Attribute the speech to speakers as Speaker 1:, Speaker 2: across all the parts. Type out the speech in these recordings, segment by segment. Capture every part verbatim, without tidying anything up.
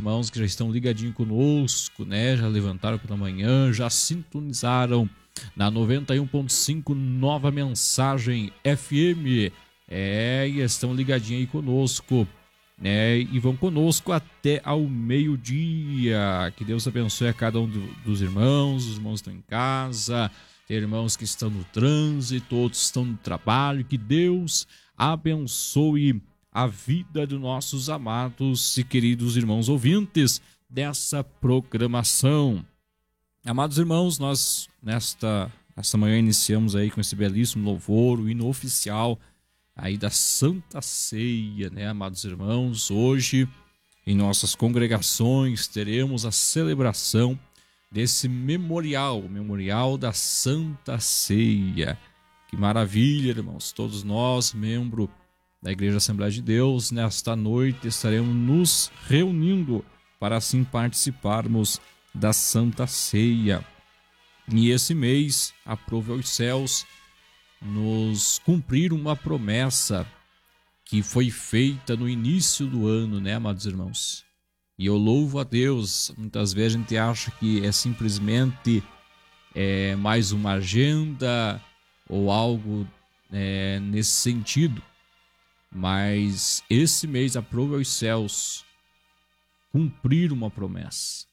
Speaker 1: irmãos que já estão ligadinhos conosco, né? Já levantaram pela manhã, já sintonizaram na noventa e um ponto cinco Nova Mensagem F M. É, e estão ligadinhos aí conosco, né? E vão conosco até ao meio-dia. Que Deus abençoe a cada um do, dos irmãos. Os irmãos estão em casa, tem irmãos que estão no trânsito, outros estão no trabalho. Que Deus abençoe a vida de nossos amados e queridos irmãos ouvintes dessa programação. Amados irmãos, nós nesta, nesta manhã iniciamos aí com esse belíssimo louvor, o hino oficial aí da Santa Ceia, né, amados irmãos? Hoje, em nossas congregações, teremos a celebração desse memorial, o memorial da Santa Ceia. Que maravilha, irmãos! Todos nós, membros da Igreja Assembleia de Deus, nesta noite estaremos nos reunindo para assim participarmos da Santa Ceia. E esse mês, aprove aos céus nos cumprir uma promessa que foi feita no início do ano, né, amados irmãos? E eu louvo a Deus. Muitas vezes a gente acha que é simplesmente é, mais uma agenda ou algo é, nesse sentido. Mas esse mês aprove aos céus cumprir uma promessa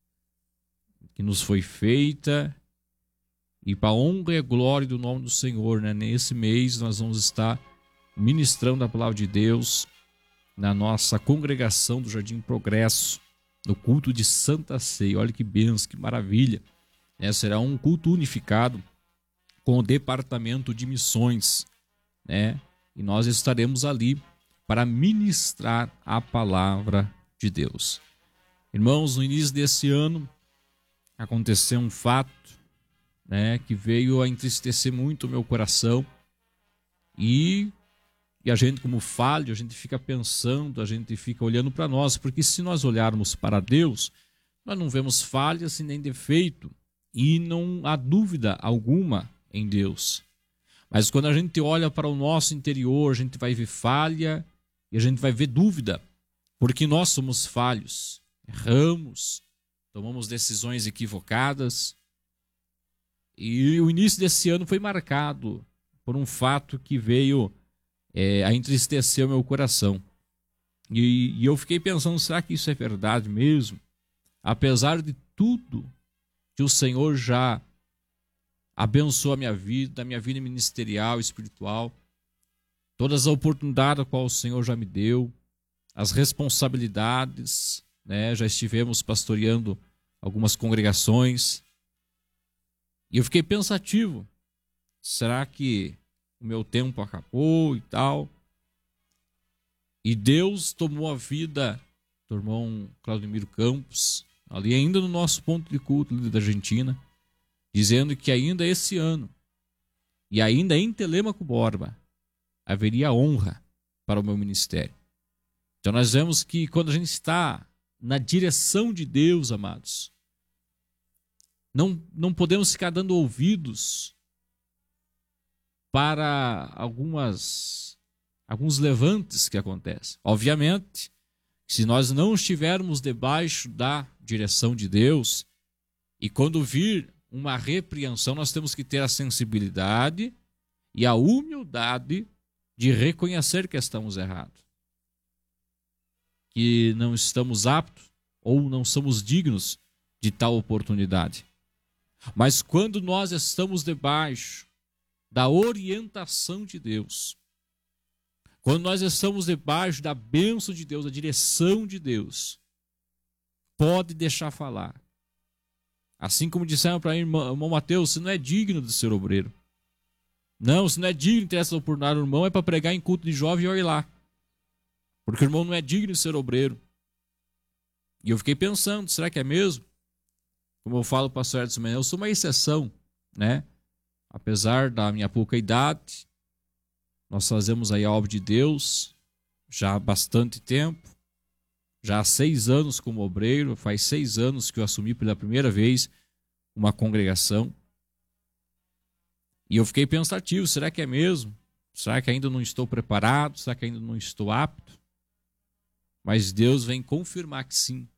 Speaker 1: que nos foi feita, e para a honra e a glória do nome do Senhor, né? Nesse mês nós vamos estar ministrando a palavra de Deus na nossa congregação do Jardim Progresso, no culto de Santa Ceia. Olha que bênção, que maravilha, né? Será um culto unificado com o departamento de missões, né? E nós estaremos ali para ministrar a palavra de Deus. Irmãos, no início desse ano aconteceu um fato, né, que veio a entristecer muito o meu coração. E, e a gente, como falho, a gente fica pensando, a gente fica olhando para nós, porque se nós olharmos para Deus, nós não vemos falhas e nem defeito, e não há dúvida alguma em Deus. Mas quando a gente olha para o nosso interior, a gente vai ver falha e a gente vai ver dúvida, porque nós somos falhos, erramos, tomamos decisões equivocadas. E o início desse ano foi marcado por um fato que veio é, a entristecer o meu coração. E, e eu fiquei pensando, será que isso é verdade mesmo? Apesar de tudo que o Senhor já abençoou a minha vida, a minha vida ministerial, espiritual, todas as oportunidades qual o Senhor já me deu, as responsabilidades, né? Já estivemos pastoreando algumas congregações, e eu fiquei pensativo, será que o meu tempo acabou e tal? E Deus tomou a vida do irmão Claudemiro Campos, ali ainda no nosso ponto de culto ali da Argentina, dizendo que ainda esse ano, e ainda em Telêmaco Borba, haveria honra para o meu ministério. Então nós vemos que quando a gente está na direção de Deus, amados, não, não podemos ficar dando ouvidos para algumas, alguns levantes que acontecem. Obviamente, se nós não estivermos debaixo da direção de Deus, e quando vir uma repreensão, nós temos que ter a sensibilidade e a humildade de reconhecer que estamos errados, que não estamos aptos ou não somos dignos de tal oportunidade. Mas quando nós estamos debaixo da orientação de Deus, quando nós estamos debaixo da bênção de Deus, da direção de Deus, pode deixar falar. Assim como disseram para o irmão, irmão Mateus, você não é digno de ser obreiro. Não, você não é digno de ter essa oportunidade, o irmão é para pregar em culto de jovem e olha lá. Porque o irmão não é digno de ser obreiro. E eu fiquei pensando, será que é mesmo? Como eu falo para o pastor Edson, eu sou uma exceção, né? Apesar da minha pouca idade, nós fazemos aí a obra de Deus já há bastante tempo. Já há seis anos como obreiro, faz seis anos que eu assumi pela primeira vez uma congregação. E eu fiquei pensativo, será que é mesmo? Será que ainda não estou preparado? Será que ainda não estou apto? Mas Deus vem confirmar que sim,